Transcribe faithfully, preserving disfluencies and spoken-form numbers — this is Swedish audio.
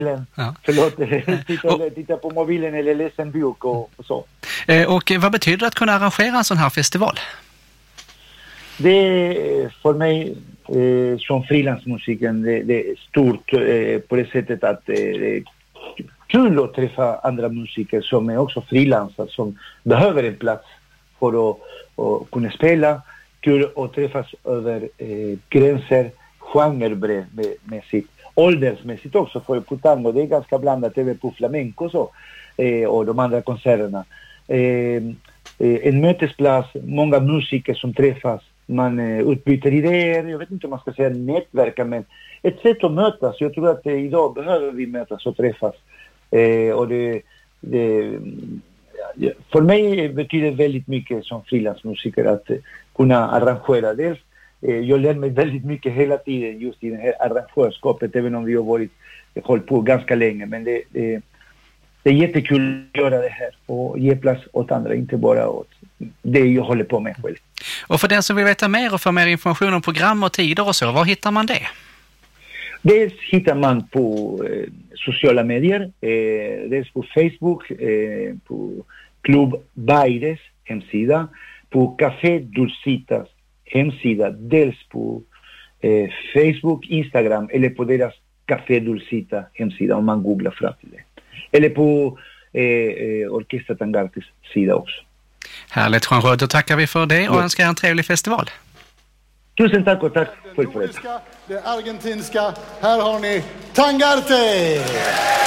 Ja. Förlåt, titta, titta på mobilen eller läsa en bok och, och så. Och vad betyder det att kunna arrangera en sån här festival? Det är för mig eh, som frilansmusiken det, det är stort eh, på det sättet att eh, det är kul att träffa andra musiker som är också frilansare som behöver en plats för att, att kunna spela. Kul att träffas över eh, gränser, genremässigt, åldersmässigt också, för på tango det är ganska blandat över på flamenco och så, eh, och de andra konserterna. Eh, eh, en mötesplats, många musiker som träffas, man eh, utbyter idéer, jag vet inte om man ska säga nätverka, men ett sätt att mötas. Jag tror att eh, idag behöver vi mötas och träffas. Eh, och det, det, ja, för mig betyder väldigt mycket som frilansmusiker att eh, kunna arrangera. Dels, eh, jag lär mig väldigt mycket hela tiden just i det här arrangörskapet, även om vi har varit, hållit på ganska länge. Men det, det, det är jättekul att göra det här och ge plats åt andra, inte bara åt det jag håller på med själv. Och för den som vill veta mer och få mer information om program och tider och så, var hittar man det? Dels hittar man på eh, sociala medier, eh, dels på Facebook, eh, på Club Baires hemsida, på Café Dulcitas hemsida, dels på eh, Facebook, Instagram eller på deras Café Dulcita hemsida om man googlar fram till det. Eller på eh, eh, Orkestra Tangartes sida också. Härligt, Juan Röd, då tackar vi för det och ja. önskar en trevlig festival. Tusen tack och tack för det nordiska, det argentinska. Här har ni Tangarte!